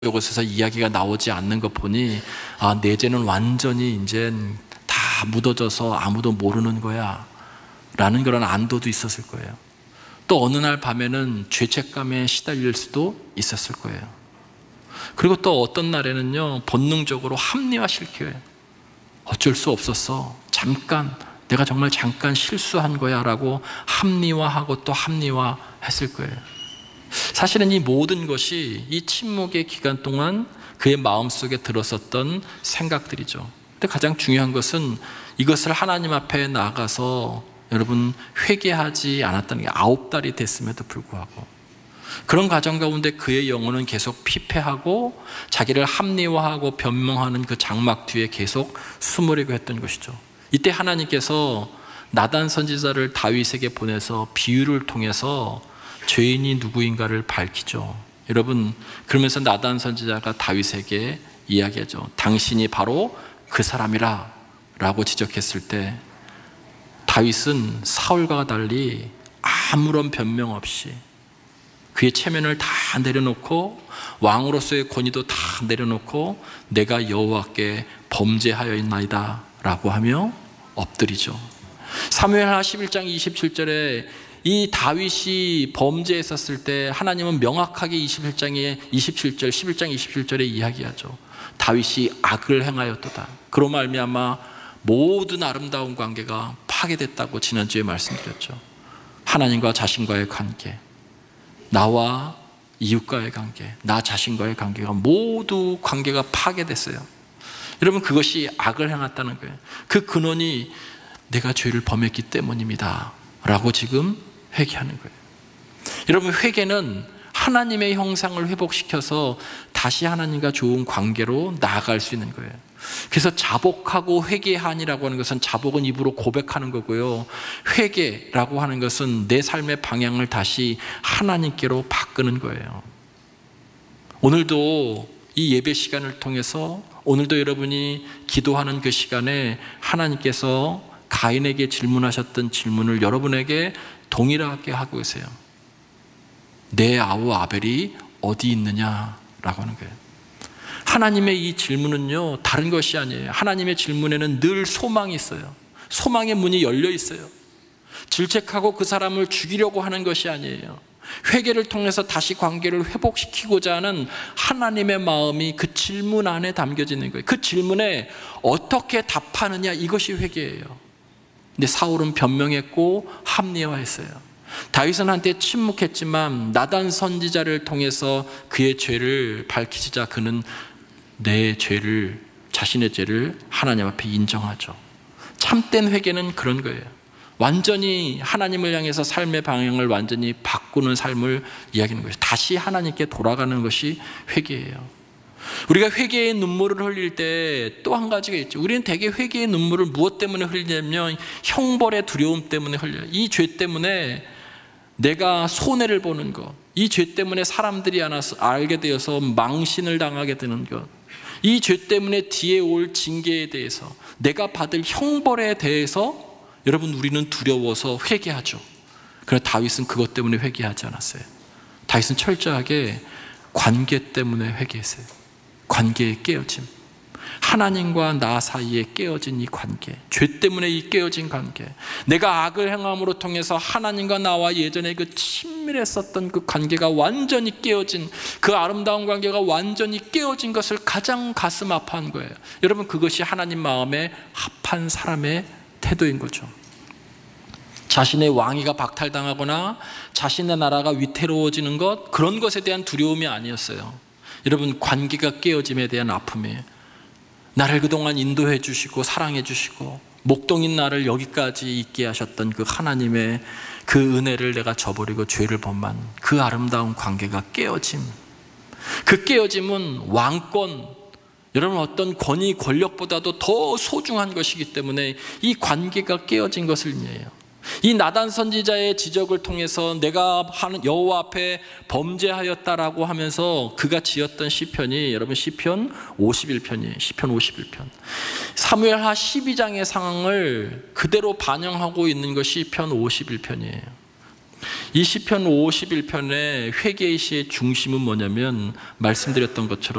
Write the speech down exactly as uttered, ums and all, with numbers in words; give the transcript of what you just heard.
이곳에서 이야기가 나오지 않는 것 보니 아, 내 죄는 완전히 이제 다 묻어져서 아무도 모르는 거야 라는 그런 안도도 있었을 거예요. 또 어느 날 밤에는 죄책감에 시달릴 수도 있었을 거예요. 그리고 또 어떤 날에는요, 본능적으로 합리화시켜요. 어쩔 수 없었어, 잠깐 내가 정말 잠깐 실수한 거야 라고 합리화하고 또 합리화했을 거예요. 사실은 이 모든 것이 이 침묵의 기간 동안 그의 마음속에 들었었던 생각들이죠. 근데 가장 중요한 것은 이것을 하나님 앞에 나가서 여러분 회개하지 않았다는 게 아홉 달이 됐음에도 불구하고 그런 과정 가운데 그의 영혼은 계속 피폐하고 자기를 합리화하고 변명하는 그 장막 뒤에 계속 숨으려고 했던 것이죠. 이때 하나님께서 나단 선지자를 다윗에게 보내서 비유를 통해서 죄인이 누구인가를 밝히죠. 여러분, 그러면서 나단 선지자가 다윗에게 이야기하죠. 당신이 바로 그 사람이라 라고 지적했을 때 다윗은 사울과 달리 아무런 변명 없이 그의 체면을 다 내려놓고 왕으로서의 권위도 다 내려놓고 내가 여호와께 범죄하여있나이다 라고 하며 엎드리죠. 사무엘하 십일 장 이십칠 절에 이 다윗이 범죄했었을 때 하나님은 명확하게 이십칠 장에 이십칠 절, 십일 장 이십칠 절에 이야기하죠. 다윗이 악을 행하였도다. 그로 말미암아 모든 아름다운 관계가 파괴됐다고 지난주에 말씀드렸죠. 하나님과 자신과의 관계, 나와 이웃과의 관계, 나 자신과의 관계가 모두 관계가 파괴됐어요. 여러분, 그것이 악을 행했다는 거예요. 그 근원이 내가 죄를 범했기 때문입니다 라고 지금 회개하는 거예요. 여러분, 회개는 하나님의 형상을 회복시켜서 다시 하나님과 좋은 관계로 나아갈 수 있는 거예요. 그래서 자복하고 회개하니라고 하는 것은, 자복은 입으로 고백하는 거고요, 회개라고 하는 것은 내 삶의 방향을 다시 하나님께로 바꾸는 거예요. 오늘도 이 예배 시간을 통해서, 오늘도 여러분이 기도하는 그 시간에 하나님께서 가인에게 질문하셨던 질문을 여러분에게 동일하게 하고 계세요. 내 아우 아벨이 어디 있느냐라고 하는 거예요. 하나님의 이 질문은요, 다른 것이 아니에요. 하나님의 질문에는 늘 소망이 있어요. 소망의 문이 열려 있어요. 질책하고 그 사람을 죽이려고 하는 것이 아니에요. 회개를 통해서 다시 관계를 회복시키고자 하는 하나님의 마음이 그 질문 안에 담겨져 있는 거예요. 그 질문에 어떻게 답하느냐, 이것이 회개예요. 근데 사울은 변명했고 합리화했어요. 다윗은 한때 침묵했지만 나단 선지자를 통해서 그의 죄를 밝히자 그는 내 죄를, 자신의 죄를 하나님 앞에 인정하죠. 참된 회개는 그런 거예요. 완전히 하나님을 향해서 삶의 방향을 완전히 바꾸는 삶을 이야기하는 것이죠. 다시 하나님께 돌아가는 것이 회개예요. 우리가 회개의 눈물을 흘릴 때 또 한 가지가 있죠. 우리는 대개 회개의 눈물을 무엇 때문에 흘리냐면 형벌의 두려움 때문에 흘려요. 이 죄 때문에 내가 손해를 보는 것, 이 죄 때문에 사람들이 알게 되어서 망신을 당하게 되는 것, 이 죄 때문에 뒤에 올 징계에 대해서, 내가 받을 형벌에 대해서 여러분, 우리는 두려워서 회개하죠. 그러나 다윗은 그것 때문에 회개하지 않았어요. 다윗은 철저하게 관계 때문에 회개했어요. 관계의 깨어짐, 하나님과 나 사이에 깨어진 이 관계, 죄 때문에 이 깨어진 관계, 내가 악을 행함으로 통해서 하나님과 나와 예전에 그 친밀했었던 그 관계가 완전히 깨어진, 그 아름다운 관계가 완전히 깨어진 것을 가장 가슴 아파한 거예요. 여러분, 그것이 하나님 마음에 합한 사람의 태도인 거죠. 자신의 왕위가 박탈당하거나 자신의 나라가 위태로워지는 것, 그런 것에 대한 두려움이 아니었어요. 여러분, 관계가 깨어짐에 대한 아픔이에요. 나를 그동안 인도해 주시고 사랑해 주시고 목동인 나를 여기까지 있게 하셨던 그 하나님의 그 은혜를 내가 저버리고 죄를 범한 그 아름다운 관계가 깨어짐, 그 깨어짐은 왕권, 여러분, 어떤 권위 권력보다도 더 소중한 것이기 때문에 이 관계가 깨어진 것을 의미해요. 이 나단 선지자의 지적을 통해서 내가 하는 여호와 앞에 범죄하였다라고 하면서 그가 지었던 시편이, 여러분, 시편 오십일 편이에요. 시편 오십일 편. 사무엘하 십이 장의 상황을 그대로 반영하고 있는 것이 시편 오십일 편이에요. 이 시편 오십일 편의 회개의 시의 중심은 뭐냐면 말씀드렸던 것처럼